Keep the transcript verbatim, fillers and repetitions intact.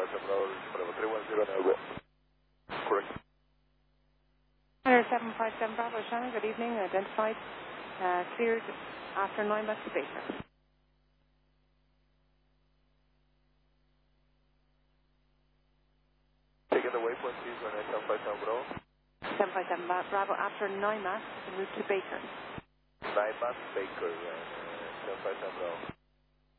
Bravo, Bravo three one zero now, go. Correct. seven five seven Bravo, Shannon, good evening, identified, uh, cleared after nine back to Baker. Taking the waypoint, please, when I seven five seven Bravo. seven five seven Bravo, after nine mass, route to Baker. nine mass, Baker, uh, seven five seven Bravo.